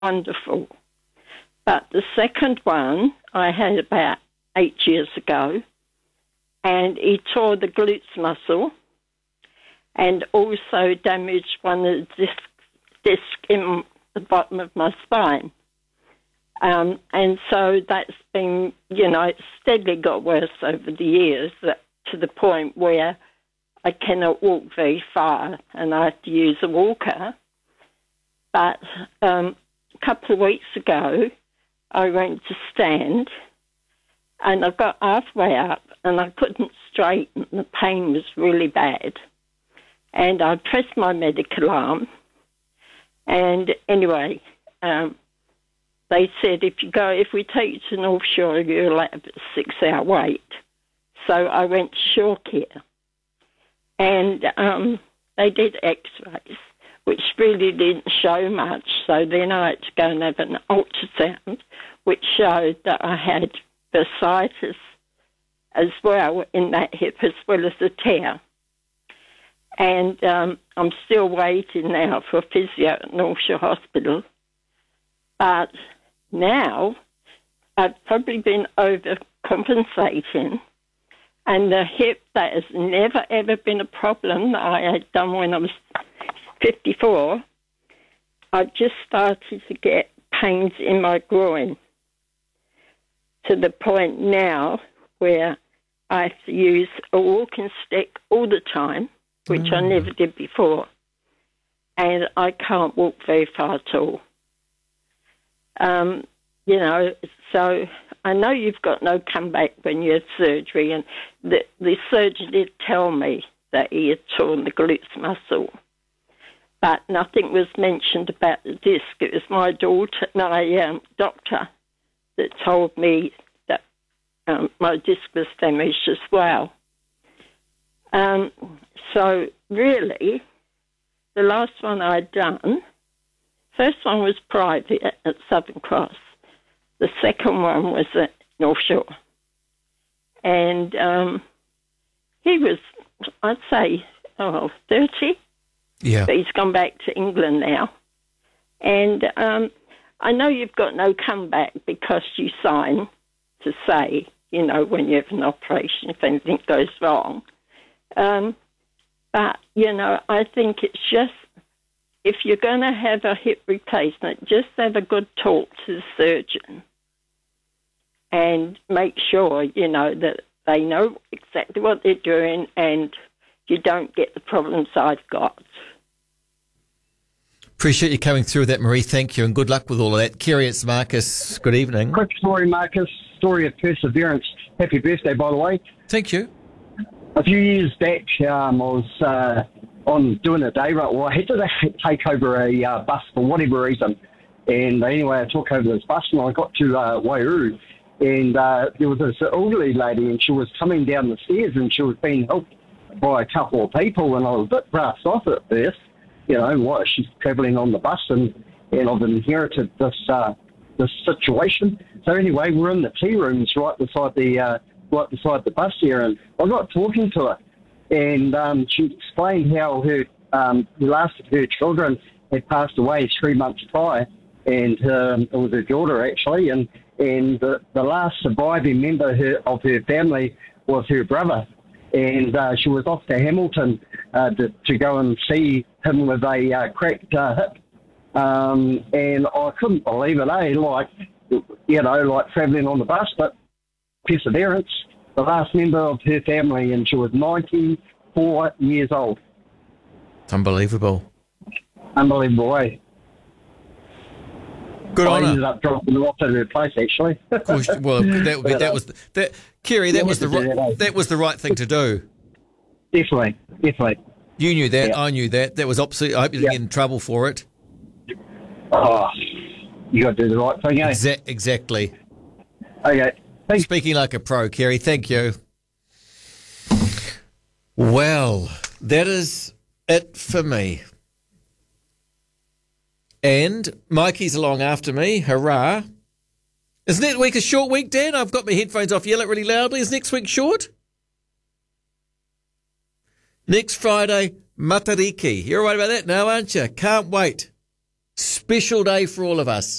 wonderful. But the second one I had about 8 years ago, and he tore the glutes muscle and also damaged one of the discs in the bottom of my spine. And so that's been, it steadily got worse over the years to the point where I cannot walk very far and I have to use a walker. But a couple of weeks ago, I went to stand and I got halfway up and I couldn't straighten. The pain was really bad. And I pressed my medical arm. And anyway, they said, if we take you to North Shore, you'll have a 6-hour wait. So I went to Shore Care. And they did x-rays, which really didn't show much. So then I had to go and have an ultrasound, which showed that I had bursitis as well in that hip, as well as a tear. And I'm still waiting now for a physio at North Shore Hospital. But now I've probably been overcompensating. And the hip, that has never, ever been a problem that I had done when I was 54. I've just started to get pains in my groin to the point now where I have to use a walking stick all the time, which I never did before. And I can't walk very far at all. So I know you've got no comeback when you have surgery, and the surgeon did tell me that he had torn the glutes muscle. But nothing was mentioned about the disc. It was my doctor that told me that my disc was damaged as well. So really, the last one I'd done, first one was private at Southern Cross. The second one was at North Shore. And he was, I'd say, 30. Yeah. But he's gone back to England now. And I know you've got no comeback because you sign to say, when you have an operation, if anything goes wrong. But, I think it's just, if you're going to have a hip replacement, just have a good talk to the surgeon and make sure, that they know exactly what they're doing and you don't get the problems I've got. Appreciate you coming through with that, Marie. Thank you, and good luck with all of that. Kerry, it's Marcus. Good evening. Quick story, Marcus. Story of perseverance. Happy birthday, by the way. Thank you. A few years back, I was on doing a day run. Well, I had to take over a bus for whatever reason. And anyway, I took over this bus and I got to Wairau. And there was this elderly lady and she was coming down the stairs and she was being helped by a couple of people. And I was a bit brassed off at first. She's travelling on the bus and I've inherited this situation. So anyway, we're in the tea rooms right beside the bus here, and I got talking to her, and she explained how her the last of her children had passed away 3 months prior, and it was her daughter actually, and the last surviving member of her family was her brother. And she was off to Hamilton to go and see him with a cracked hip. And I couldn't believe it, like travelling on the bus, but perseverance, the last member of her family, and she was 94 years old. Unbelievable. Unbelievable, eh? Good on I her. ended up dropping her off at her place, actually. Of course, well, Kerry, that was the right thing to do. Definitely. You knew that. Yeah. I knew that. That was opposite. I hope you didn't get in trouble for it. Oh, you got to do the right thing, eh? Exactly. Okay. Thanks. Speaking like a pro, Kerry. Thank you. Well, that is it for me. And Mikey's along after me. Hurrah. Is next week a short week, Dan? I've got my headphones off. Yell it really loudly. Is next week short? Next Friday, Matariki. You're all right about that now, aren't you? Can't wait. Special day for all of us.